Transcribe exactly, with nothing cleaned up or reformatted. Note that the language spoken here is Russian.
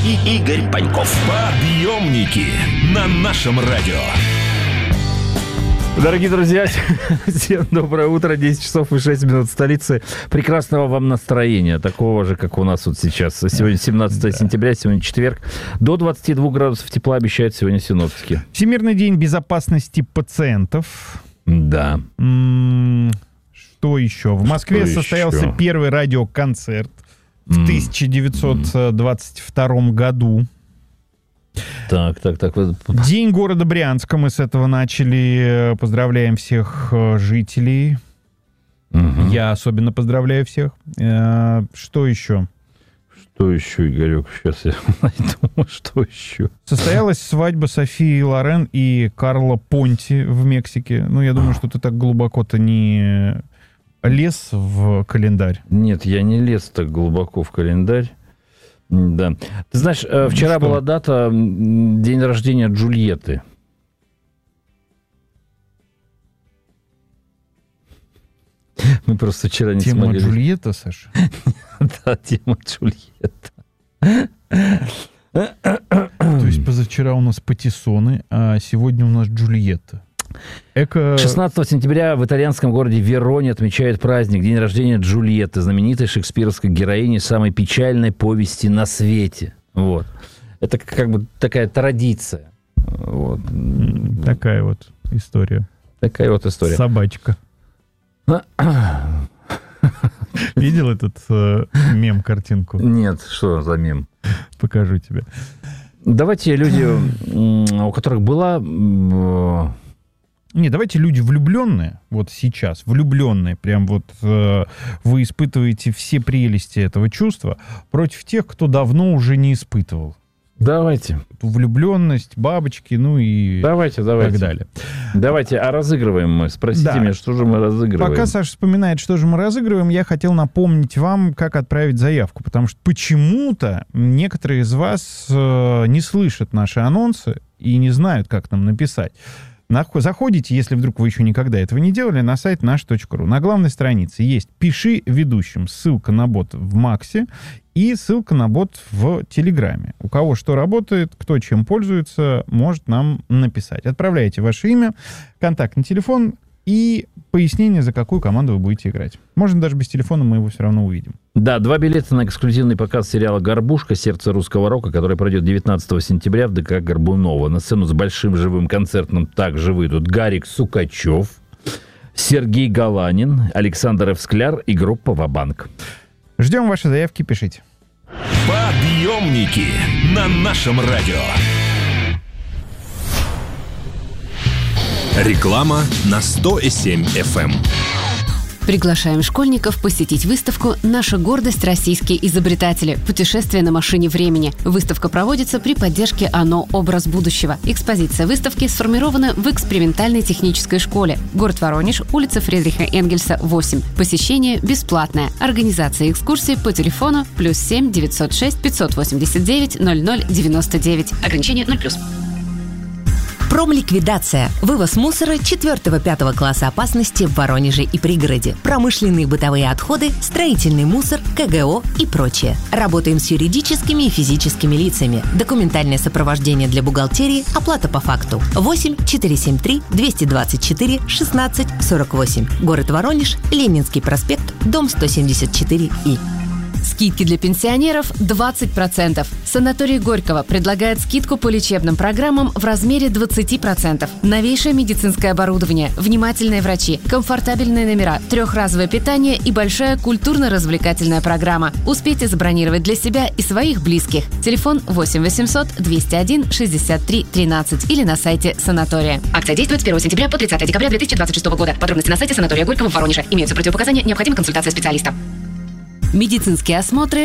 и Игорь Паньков. Подъемники на нашем радио. Дорогие друзья, всем доброе утро, десять часов и шесть минут в столице. Прекрасного вам настроения, такого же, как у нас вот сейчас. Сегодня семнадцатое сентября, сегодня четверг. До двадцати двух градусов тепла обещают сегодня синоптики. Всемирный день безопасности пациентов. Да. М-м, что еще? В Москве Что состоялся еще? первый радиоконцерт в М. тысяча девятьсот двадцать втором году. Так, так, так. вот- День города Брянска. Мы с этого начали. Поздравляем всех э, жителей. Мгм. Я особенно поздравляю всех. Э, Что еще? Что еще, Игорек? Сейчас я найду, что еще. Состоялась свадьба Софии Лорен и Карла Понти в Мексике. Ну, я думаю, что ты так глубоко-то не лез в календарь. Нет, я не лез так глубоко в календарь. Да. Ты знаешь, э, вчера что? была дата, м, день рождения Джульетты. Мы просто вчера не Тема смогли. Джульетта, Саша? Да, тема Джульетта. То есть позавчера у нас патиссоны, а сегодня у нас Джульетта. Эко... шестнадцатого сентября в итальянском городе Вероне отмечают праздник, день рождения Джульетты, знаменитой шекспировской героини самой печальной повести на свете. Вот. Это как бы такая традиция. Вот. Такая вот история. Такая вот история. Собачка. Видел этот э, мем-картинку? Нет, что за мем? Покажу тебе. Давайте люди, м, у которых была... м, Не, давайте люди влюбленные, вот сейчас, влюбленные, прям вот э, вы испытываете все прелести этого чувства против тех, кто давно уже не испытывал. Давайте, Эту влюбленность, бабочки, ну и давайте, давайте. так далее. Давайте, а разыгрываем мы? Спросите Да. меня, что же мы разыгрываем? Пока Саша вспоминает, что же мы разыгрываем, я хотел напомнить вам, как отправить заявку, потому что почему-то некоторые из вас э, не слышат наши анонсы и не знают, как нам написать. Нах- Заходите, если вдруг вы еще никогда этого не делали, на сайт наш точка ру. На главной странице есть «Пиши ведущим», ссылка на бот в Максе и ссылка на бот в Телеграме. У кого что работает, кто чем пользуется, может нам написать. Отправляйте ваше имя, контактный телефон и пояснение, за какую команду вы будете играть. Можно даже без телефона, мы его все равно увидим. Да, два билета на эксклюзивный показ сериала «Горбушка. Сердце русского рока», который пройдет девятнадцатого сентября в ДК Горбунова. На сцену с большим живым концертом также выйдут Гарик Сукачев, Сергей Галанин, Александр Эвскляр и группа «Ва-банк». Ждем ваши заявки, пишите. Подъемники на нашем радио. Реклама на сто и семь эф эм. Приглашаем школьников посетить выставку «Наша гордость. Российские изобретатели. Путешествие на машине времени». Выставка проводится при поддержке ОНО «Образ будущего». Экспозиция выставки сформирована в экспериментальной технической школе. Город Воронеж, улица Фридриха Энгельса, восемь. Посещение бесплатное. Организация экскурсии по телефону плюс семь девятьсот шесть пятьсот восемьдесят девять ноль ноль девяносто девять. Ограничение ноль плюс. Промликвидация. Вывоз мусора четвёртого-пятого класса опасности в Воронеже и пригороде. Промышленные бытовые отходы, строительный мусор, ка гэ о и прочее. Работаем с юридическими и физическими лицами. Документальное сопровождение для бухгалтерии, оплата по факту. восемь четыреста семьдесят три двести двадцать четыре шестнадцать сорок восемь. Город Воронеж, Ленинский проспект, дом сто семьдесят четыре И. Скидки для пенсионеров двадцать процентов. Санаторий Горького предлагает скидку по лечебным программам в размере двадцать процентов. Новейшее медицинское оборудование, внимательные врачи, комфортабельные номера, трехразовое питание и большая культурно-развлекательная программа. Успейте забронировать для себя и своих близких. Телефон восемь восемьсот двести один шестьдесят три тринадцать или на сайте санатория. Акция действует с первого сентября по тридцатое декабря две тысячи двадцать шестого года. Подробности на сайте санатория Горького в Воронеже. Имеются противопоказания, необходима консультация специалиста. Медицинские осмотры